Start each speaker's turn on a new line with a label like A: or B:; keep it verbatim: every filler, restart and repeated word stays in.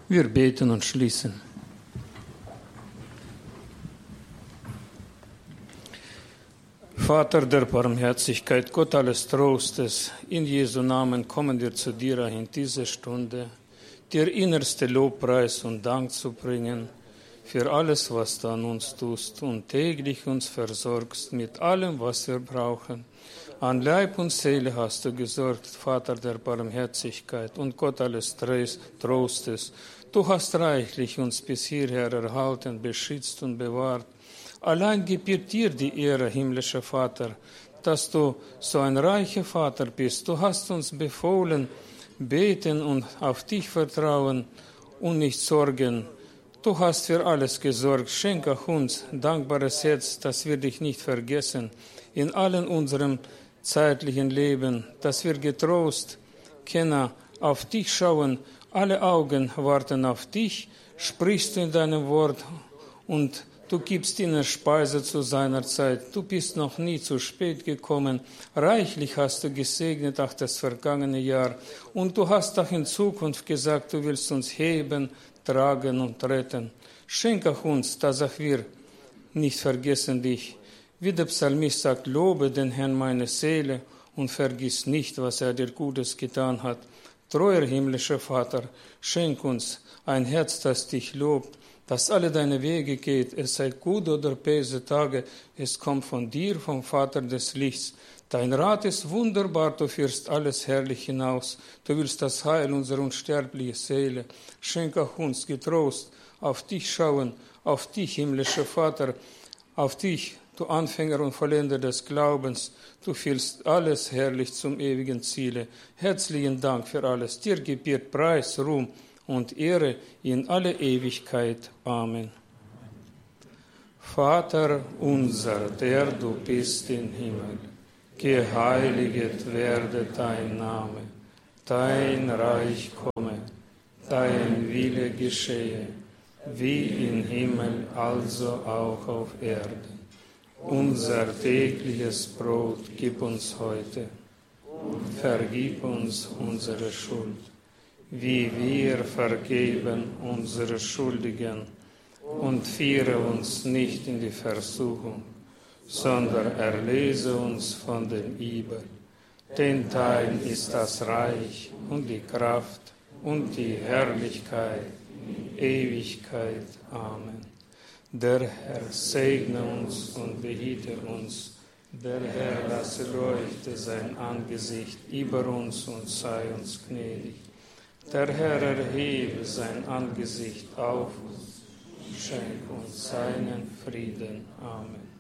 A: Wir beten und schließen. Vater der Barmherzigkeit, Gott alles Trostes, in Jesu Namen kommen wir zu dir in diese Stunde, dir innerste Lobpreis und Dank zu bringen für alles, was du an uns tust und täglich uns versorgst mit allem, was wir brauchen. An Leib und Seele hast du gesorgt, Vater der Barmherzigkeit und Gott alles Trostes. Du hast reichlich uns bis hierher erhalten, beschützt und bewahrt. Allein gebührt dir die Ehre, himmlischer Vater, dass du so ein reicher Vater bist. Du hast uns befohlen, beten und auf dich vertrauen und nicht sorgen. Du hast für alles gesorgt. Schenk auch uns dankbares Herz, dass wir dich nicht vergessen in allen unserem zeitlichen Leben, dass wir getrost können auf dich schauen. Alle Augen warten auf dich, sprichst du in deinem Wort und du gibst ihnen Speise zu seiner Zeit. Du bist noch nie zu spät gekommen. Reichlich hast du gesegnet auch das vergangene Jahr. Und du hast auch in Zukunft gesagt, du willst uns heben, tragen und retten. Schenk auch uns, dass auch wir nicht vergessen dich. Wie der Psalmist sagt, lobe den Herrn meine Seele und vergiss nicht, was er dir Gutes getan hat. Treuer himmlischer Vater, schenk uns ein Herz, das dich lobt, dass alle deine Wege geht, es sei gut oder böse Tage, es kommt von dir, vom Vater des Lichts. Dein Rat ist wunderbar, du führst alles herrlich hinaus. Du willst das Heil unserer unsterblichen Seele. Schenk auch uns getrost, auf dich schauen, auf dich, himmlischer Vater, auf dich, du Anfänger und Vollender des Glaubens. Du führst alles herrlich zum ewigen Ziele. Herzlichen Dank für alles. Dir gebührt Preis, Ruhm und Ehre in alle Ewigkeit. Amen. Vater unser, der du bist im Himmel, geheiliget werde dein Name, dein Reich komme, dein Wille geschehe, wie im Himmel, also auch auf Erden. Unser tägliches Brot gib uns heute, vergib uns unsere Schuld, wie wir vergeben unsere Schuldigen, und führe uns nicht in die Versuchung, sondern erlöse uns von dem Übel. Denn dein ist das Reich und die Kraft und die Herrlichkeit in Ewigkeit. Amen. Der Herr segne uns und behüte uns. Der Herr lasse leuchte sein Angesicht über uns und sei uns gnädig. Der Herr erhebe sein Angesicht auf uns, schenk uns seinen Frieden. Amen.